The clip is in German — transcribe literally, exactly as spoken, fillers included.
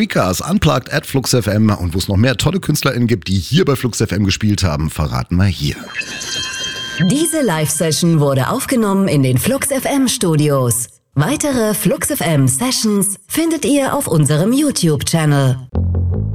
Freakers, Unplugged at Flux F M und wo es noch mehr tolle KünstlerInnen gibt, die hier bei Flux F M gespielt haben, verraten wir hier. Diese Live-Session wurde aufgenommen in den Flux F M Studios. Weitere Flux F M Sessions findet ihr auf unserem YouTube-Channel.